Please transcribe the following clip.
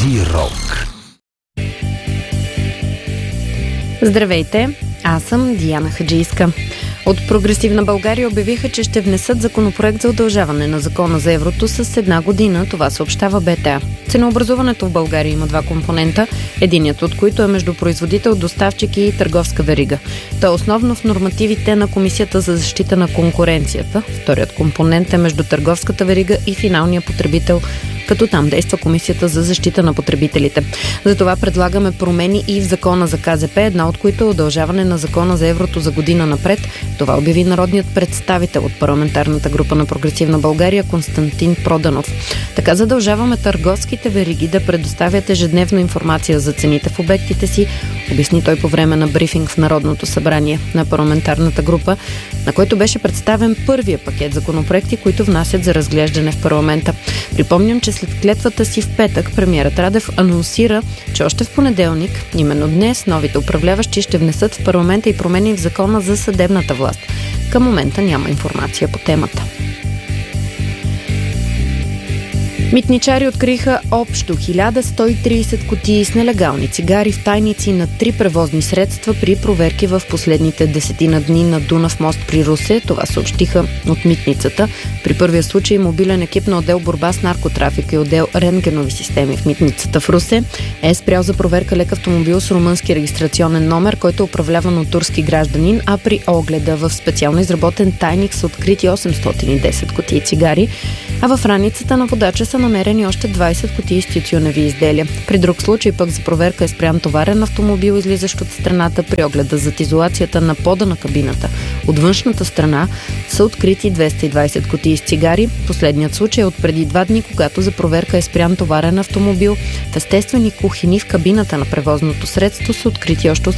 Инди Рок. Здравейте, аз съм Диана Хаджийска. От Прогресивна България обявиха, че ще внесат законопроект за удължаване на закона за еврото с 1 година. Това съобщава БТА. Ценообразуването в България има 2 компонента, единият от които е между производител, доставчик и търговска верига. Той е основно в нормативите на Комисията за защита на конкуренцията. Вторият компонент е между търговската верига и финалния потребител, като там действа Комисията за защита на потребителите. Затова предлагаме промени и в закона за КЗП, една от които е удължаване на закона за еврото за година напред. Това обяви народният представител от парламентарната група на Прогресивна България Константин Проданов. Така задължаваме търговските вериги да предоставят ежедневно информация за цените в обектите си, обясни той по време на брифинг в Народното събрание на парламентарната група, на който беше представен първия пакет законопроекти, които внасят за разглеждане в парламента. Припомням, че след клетвата си в петък премиерът Радев анонсира, че още в понеделник, именно днес, новите управляващи ще внесат в парламента и промени в закона за съдебната власт. Към момента няма информация по темата. Митничари откриха общо 1130 кутии с нелегални цигари в тайници на 3 превозни средства при проверки в последните 10 дни на Дунав мост при Русе. Това съобщиха от митницата. При първия случай мобилен екип на отдел борба с наркотрафик и отдел рентгенови системи в митницата в Русе е спрял за проверка лек автомобил с румънски регистрационен номер, който е управляван от турски гражданин, а при огледа в специално изработен тайник са открити 810 кутии цигари, а в раницата на водача са намерени още 20 кутии с тютюневи изделия. При друг случай пък за проверка е спрян товарен автомобил, излизащ от страната. При огледа зад изолацията на пода на кабината от външната страна са открити 220 кутии с цигари. Последният случай е от преди 2 дни, когато за проверка е спрян товарен автомобил. В естествени кухини в кабината на превозното средство са открити още